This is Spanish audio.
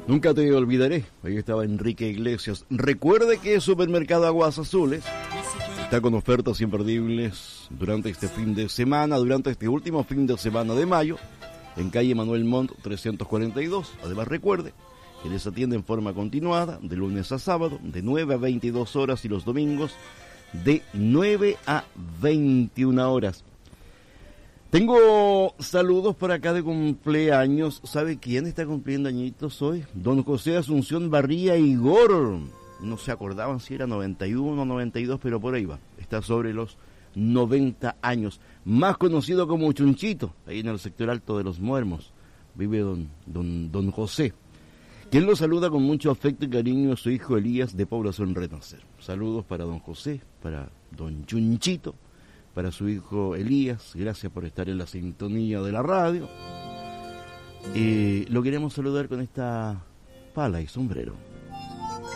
Nunca te olvidaré, ahí estaba Enrique Iglesias. Recuerde que Supermercado Aguas Azules está con ofertas imperdibles durante este fin de semana, durante este último fin de semana de mayo, en calle Manuel Montt 342. Además recuerde que les atiende en forma continuada, de lunes a sábado, de 9 a 22 horas y los domingos de 9 a 21 horas. Tengo saludos por acá de cumpleaños. ¿Sabe quién está cumpliendo añitos hoy? Don José Asunción Barría Igor. No se acordaban si era 91 o 92, pero por ahí va. Está sobre los 90 años. Más conocido como Chunchito, ahí en el sector alto de Los Muermos. Vive don José. Quien lo saluda con mucho afecto y cariño a su hijo Elías de Población Renacer. Saludos para don José, para don Chunchito, para su hijo Elías. Gracias por estar en la sintonía de la radio. Lo queremos saludar con esta pala y sombrero.